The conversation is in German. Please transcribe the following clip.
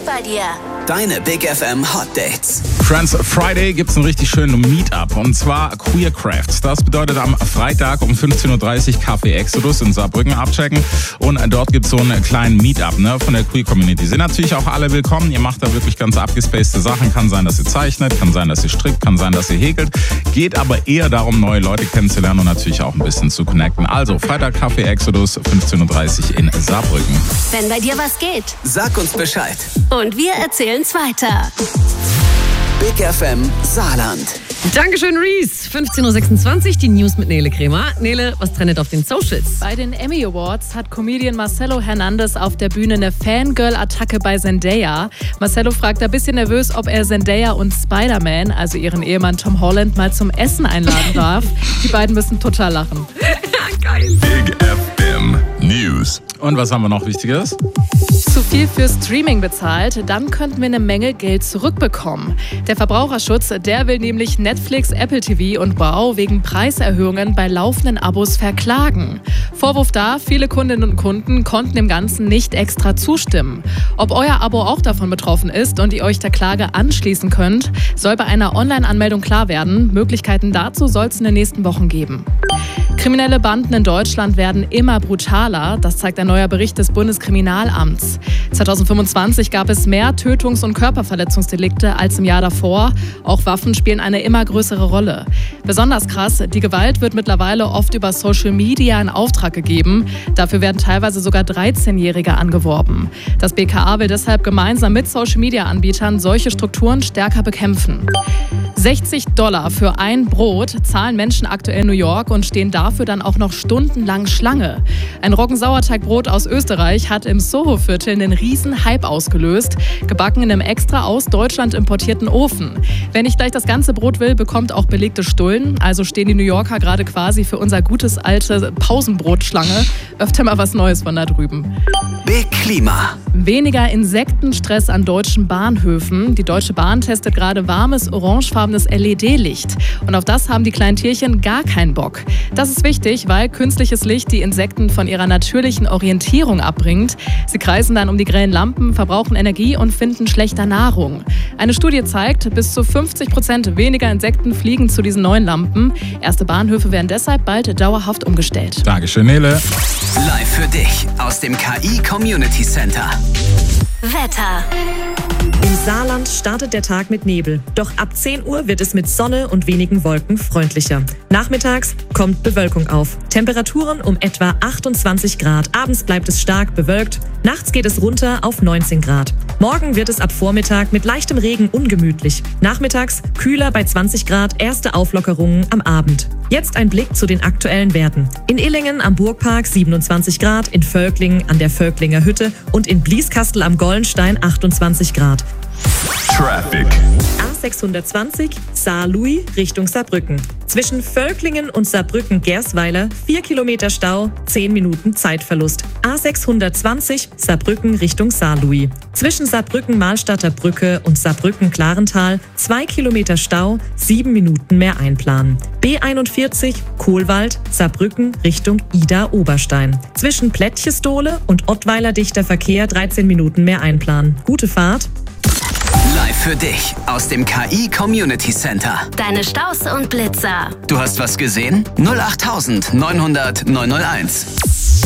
bei dir. Deine Big FM Hot Dates. Trans Friday gibt's einen richtig schönen Meetup und zwar Queer Crafts. Das bedeutet am Freitag um 15.30 Uhr Café Exodus in Saarbrücken abchecken und dort gibt's so einen kleinen Meetup von der Queer Community. Sind natürlich auch alle willkommen. Ihr macht da wirklich ganz abgespacede Sachen. Kann sein, dass ihr zeichnet, kann sein, dass ihr strickt, kann sein, dass ihr häkelt. Geht aber eher darum, neue Leute kennenzulernen und natürlich auch ein bisschen zu connecten. Also Freitag Café Exodus 15.30 Uhr in Saarbrücken. Wenn bei dir was geht. Sag uns Bescheid. Und wir erzählen's weiter. Big FM Saarland. Dankeschön, Reese. 15.26 Uhr, die News mit Nele Kremer. Nele, was trendet auf den Socials? Bei den Emmy Awards hat Comedian Marcelo Hernandez auf der Bühne eine Fangirl-Attacke bei Zendaya. Marcelo fragt ein bisschen nervös, ob er Zendaya und Spider-Man, also ihren Ehemann Tom Holland, mal zum Essen einladen darf. Die beiden müssen total lachen. Geil. Big FM News. Und was haben wir noch Wichtiges? Zu viel für Streaming bezahlt, dann könnten wir eine Menge Geld zurückbekommen. Der Verbraucherschutz, der will nämlich Netflix, Apple TV und Wow wegen Preiserhöhungen bei laufenden Abos verklagen. Vorwurf da, viele Kundinnen und Kunden konnten dem Ganzen nicht extra zustimmen. Ob euer Abo auch davon betroffen ist und ihr euch der Klage anschließen könnt, soll bei einer Online-Anmeldung klar werden. Möglichkeiten dazu soll es in den nächsten Wochen geben. Kriminelle Banden in Deutschland werden immer brutaler, das zeigt ein neuer Bericht des Bundeskriminalamts. 2025 gab es mehr Tötungs- und Körperverletzungsdelikte als im Jahr davor. Auch Waffen spielen eine immer größere Rolle. Besonders krass, die Gewalt wird mittlerweile oft über Social Media in Auftrag gegeben. Dafür werden teilweise sogar 13-Jährige angeworben. Das BKA will deshalb gemeinsam mit Social Media Anbietern solche Strukturen stärker bekämpfen. $60 für ein Brot zahlen Menschen aktuell in New York und stehen dafür dann auch noch stundenlang Schlange. Ein Roggensauerteigbrot aus Österreich hat im Soho-Viertel einen riesen Hype ausgelöst, gebacken in einem extra aus Deutschland importierten Ofen. Wer nicht gleich das ganze Brot will, bekommt auch belegte Stullen. Also stehen die New Yorker gerade quasi für unser gutes alte Pausenbrotschlange. Öfter mal was Neues von da drüben. Big Klima. Weniger Insektenstress an deutschen Bahnhöfen. Die Deutsche Bahn testet gerade warmes, orangefarbenes LED-Licht. Und auf das haben die kleinen Tierchen gar keinen Bock. Das ist wichtig, weil künstliches Licht die Insekten von ihrer natürlichen Orientierung abbringt. Sie kreisen dann um die grellen Lampen, verbrauchen Energie und finden schlechter Nahrung. Eine Studie zeigt, bis zu 50% weniger Insekten fliegen zu diesen neuen Lampen. Erste Bahnhöfe werden deshalb bald dauerhaft umgestellt. Dankeschön, Nele. Live für dich aus dem KI Community Center. Wetter. Im Saarland startet der Tag mit Nebel. Doch ab 10 Uhr wird es mit Sonne und wenigen Wolken freundlicher. Nachmittags kommt Bewölkung auf. Temperaturen um etwa 28 Grad. Abends bleibt es stark bewölkt. Nachts geht es runter auf 19 Grad. Morgen wird es ab Vormittag mit leichtem Regen ungemütlich. Nachmittags kühler bei 20 Grad, erste Auflockerungen am Abend. Jetzt ein Blick zu den aktuellen Werten. In Illingen am Burgpark 27 Grad, in Völklingen an der Völklinger Hütte und in Blieskastel am Gollenstein 28 Grad. Traffic. A620 Saarlouis Richtung Saarbrücken. Zwischen Völklingen und Saarbrücken-Gersweiler 4 Kilometer Stau, 10 Minuten Zeitverlust. A620 Saarbrücken Richtung Saarlouis. Zwischen Saarbrücken-Malstatter Brücke und Saarbrücken-Klarental 2 Kilometer Stau, 7 Minuten mehr einplanen. B41 Kohlwald, Saarbrücken Richtung Ida-Oberstein. Zwischen Plättchestole und Ottweiler dichter Verkehr 13 Minuten mehr einplanen. Gute Fahrt. Live für dich aus dem KI Community Center. Deine Staus und Blitzer. Du hast was gesehen? 08900 901.